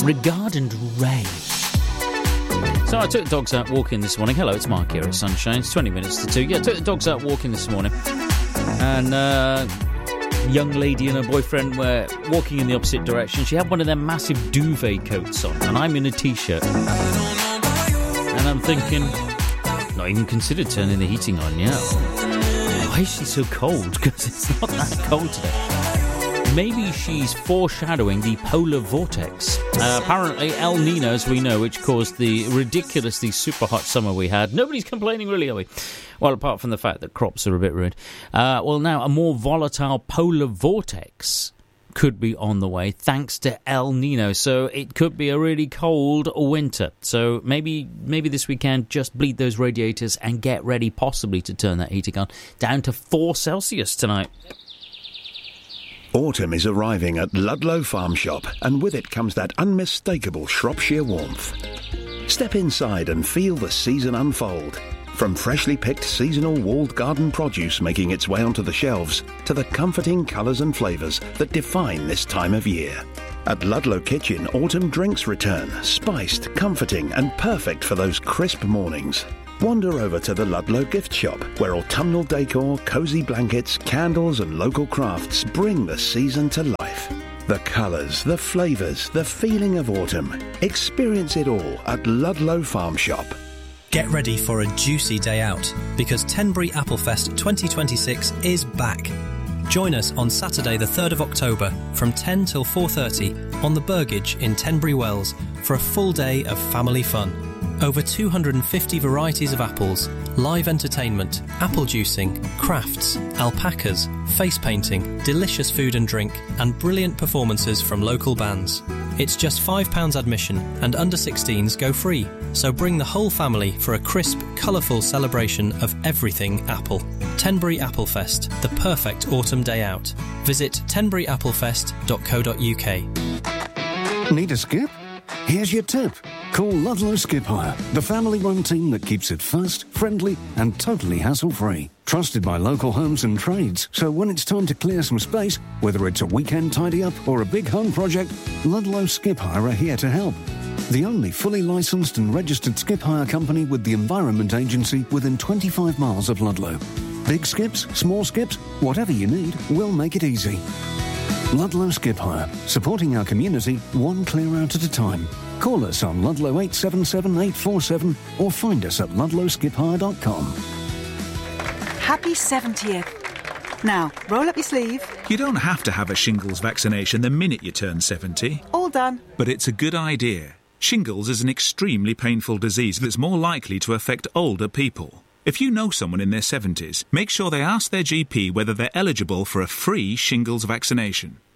Regard and Ray. So I took the dogs out walking this morning. Hello, it's Mark here at Sunshine. It's 20 minutes to 2. Yeah, I took the dogs out walking this morning. And young lady and her boyfriend were walking in the opposite direction. She had one of their massive duvet coats on, and I'm in a T-shirt. And I'm thinking, not even considered turning the heating on yet. Why is she so cold? Because it's not that cold today. Maybe she's foreshadowing the polar vortex. Apparently El Nino, as we know, which caused the ridiculously super hot summer we had. Nobody's complaining, really, are we? Well, apart from the fact that crops are a bit ruined. Well, now a more volatile polar vortex could be on the way thanks to El Nino. So it could be a really cold winter. So maybe this weekend just bleed those radiators and get ready possibly to turn that heating on down to 4 Celsius tonight. Autumn is arriving at Ludlow Farm Shop, and with it comes that unmistakable Shropshire warmth. Step inside and feel the season unfold. From freshly picked seasonal walled garden produce making its way onto the shelves, to the comforting colours and flavours that define this time of year. At Ludlow Kitchen, autumn drinks return, spiced, comforting and perfect for those crisp mornings. Wander over to the Ludlow gift shop, where autumnal decor, cosy blankets, candles and local crafts bring the season to life. The colours, the flavours, the feeling of autumn. Experience it all at Ludlow Farm Shop. Get ready for a juicy day out, because Tenbury Applefest 2026 is back. Join us on Saturday the 3rd of October from 10 till 4:30 on the Burgage in Tenbury Wells for a full day of family fun. Over 250 varieties of apples, live entertainment, apple juicing, crafts, alpacas, face painting, delicious food and drink, and brilliant performances from local bands. It's just £5 admission and under 16s go free, so bring the whole family for a crisp, colourful celebration of everything Apple. Tenbury Applefest, the perfect autumn day out. Visit tenburyapplefest.co.uk. Need a skip? Here's your tip. Call Ludlow Skip Hire, the family-run team that keeps it fast, friendly and totally hassle-free. Trusted by local homes and trades, so when it's time to clear some space, whether it's a weekend tidy-up or a big home project, Ludlow Skip Hire are here to help. The only fully licensed and registered skip hire company with the Environment Agency within 25 miles of Ludlow. Big skips, small skips, whatever you need, we'll make it easy. Ludlow Skip Hire, supporting our community one clear out at a time. Call us on Ludlow 877 847 or find us at ludlowskiphire.com. Happy 70th. Now, roll up your sleeve. You don't have to have a shingles vaccination the minute you turn 70. All done. But it's a good idea. Shingles is an extremely painful disease that's more likely to affect older people. If you know someone in their 70s, make sure they ask their GP whether they're eligible for a free shingles vaccination.